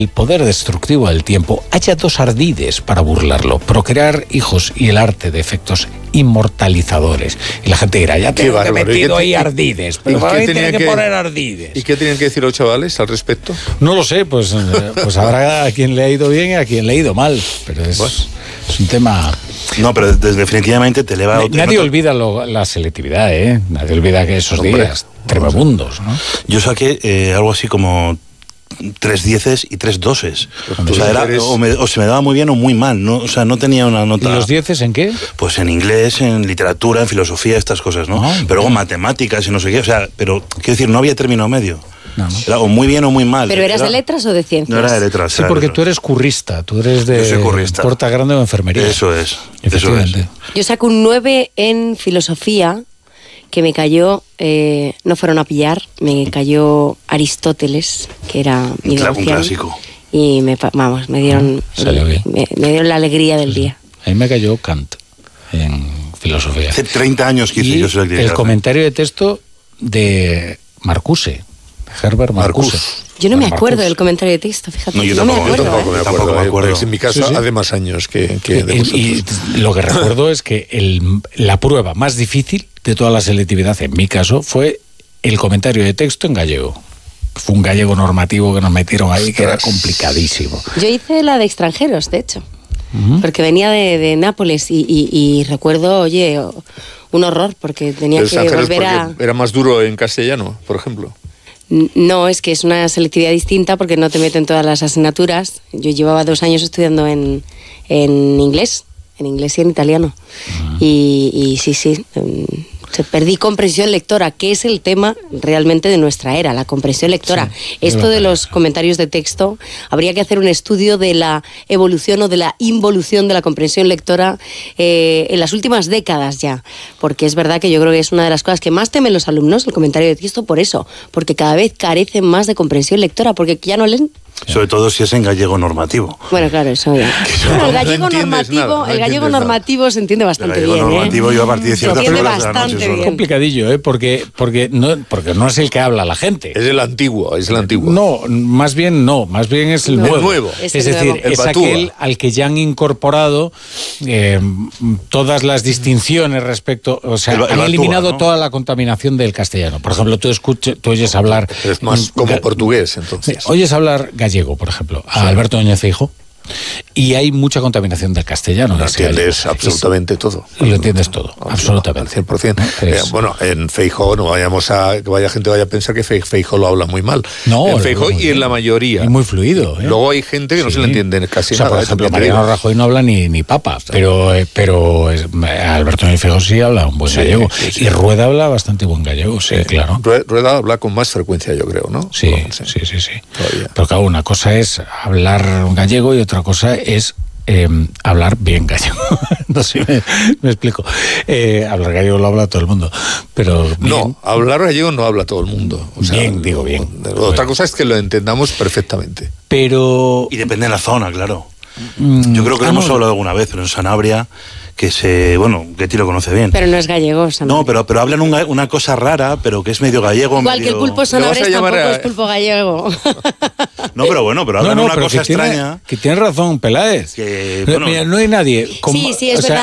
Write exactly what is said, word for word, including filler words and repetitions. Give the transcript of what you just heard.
el poder destructivo del tiempo, haya dos ardides para burlarlo: procrear hijos y el arte de efectos inmortalizadores. Y la gente dirá, ya tengo que metido ahí ardides, pero para mí tiene que, que poner ardides. ¿Y qué tienen que decir los chavales al respecto? No lo sé, pues, pues habrá a quien le ha ido bien y a quien le ha ido mal, pero es, bueno. es un tema... No, pero definitivamente te eleva... Nadie, nadie olvida lo, la selectividad, ¿eh? Nadie olvida que esos Hombre, días tremebundos, ¿no? Yo saqué eh, algo así como... tres dieces y tres doses. O sea, era, o, me, o se me daba muy bien o muy mal, ¿no? O sea, no tenía una nota... ¿Y los dieces en qué? Pues en inglés, en literatura, en filosofía, estas cosas, ¿no? Ah, pero luego matemáticas y no sé qué, o sea, pero, quiero decir, no había término medio. No, no. Era o muy bien o muy mal. ¿Pero eras era, de letras o de ciencias? No era de letras. Sí, porque tú eres currista, tú eres de... Yo soy currista. Puerta Grande o enfermería. Eso es, eso es. Yo saco un nueve en filosofía, que me cayó, eh, no fueron a pillar, me cayó Aristóteles, que era mi claro, un opción, clásico. Y me, vamos, me dieron, Salió bien. Me, me dieron la alegría del día. A mí me cayó Kant en filosofía. Hace treinta años que hice y yo soy el comentario de texto de Marcuse, Herbert Marcuse. Yo no me acuerdo Marcuse. del comentario de texto, fíjate. No, yo no tampoco, me acuerdo, yo tampoco ¿eh? me acuerdo. Tampoco me acuerdo. En mi caso, sí, sí. hace más años que, que de vosotros. Y, y lo que recuerdo es que el, la prueba más difícil de toda la selectividad, en mi caso, fue el comentario de texto en gallego. Fue un gallego normativo que nos metieron ahí, que era complicadísimo. Yo hice la de extranjeros, de hecho, uh-huh. porque venía de, de Nápoles y, y, y recuerdo, oye, un horror, porque tenía que volver a... ¿Era más duro en castellano, por ejemplo? No, es que es una selectividad distinta porque no te meten todas las asignaturas. Yo llevaba dos años estudiando en, en inglés, en inglés y en italiano. Uh-huh. Y, y sí, sí, se perdí comprensión lectora, que es el tema realmente de nuestra era, la comprensión lectora. Sí, Esto de los comentarios de texto, habría que hacer un estudio de la evolución o de la involución de la comprensión lectora eh, en las últimas décadas ya, porque es verdad que yo creo que es una de las cosas que más temen los alumnos, el comentario de texto, por eso, porque cada vez carecen más de comprensión lectora, porque ya no leen. Sobre todo si es en gallego normativo. Bueno, claro, eso ya. Bueno, el gallego no normativo, nada, no el gallego normativo nada. se entiende bastante el gallego bien. normativo ¿eh? yo a partir de ciertas horas de la noche. Es complicadillo, ¿eh? Porque, porque, no, porque no es el que habla la gente. Es el antiguo, es el antiguo. No, más bien no, más bien es el no, nuevo. nuevo. Es, es es decir, nuevo. es aquel al que ya han incorporado eh, todas las distinciones respecto, o sea, el, el han Batúa, eliminado ¿no? toda la contaminación del castellano. Por ejemplo, tú escuches, tú oyes hablar... Es más como ga- portugués, entonces. Oyes hablar gallego, por ejemplo, a sí. Alberto Núñez Feijóo, y hay mucha contaminación del castellano. Lo entiendes gallego. absolutamente todo. Y lo entiendes todo, absolutamente. Al cien por ciento. Eh, bueno, en Feijóo no vayamos a que vaya gente vaya a pensar que Feijóo lo habla muy mal. No, en Feijóo y en la mayoría. Y muy fluido. ¿eh? Luego hay gente que sí. no se le entiende casi o sea, nada. Por ejemplo, Mariano Rajoy no habla ni, ni papa, sí. pero, eh, pero eh, Alberto Núñez Feijóo sí habla un buen sí, gallego. Sí, sí. Y Rueda habla bastante buen gallego, sí, sí, claro. Rueda habla con más frecuencia, yo creo, ¿no? Sí, no, sí, sí, sí. sí. Pero claro, una cosa es hablar gallego y otra cosa es Eh, hablar bien gallego. No sé si me, me explico. Eh, hablar gallego lo habla todo el mundo, pero bien. No, hablar gallego no habla todo el mundo. O sea, bien, digo bien. Otra cosa es que lo entendamos perfectamente. Pero... Y depende de la zona, claro. Mm, Yo creo que ah, lo hemos no. hablado alguna vez, pero en Sanabria, que se... Bueno, Getty lo conoce bien. Pero no es gallego, Sanabria. No, pero, pero hablan una, una cosa rara, pero que es medio gallego. Igual medio... que el pulpo sanabres tampoco a... es pulpo gallego. No, pero bueno, pero hablan no, no, una cosa que extraña. Tiene, que tienes razón, Peláez. Que, bueno, Mira, no hay nadie... Con, sí, sí, es o verdad. Sea,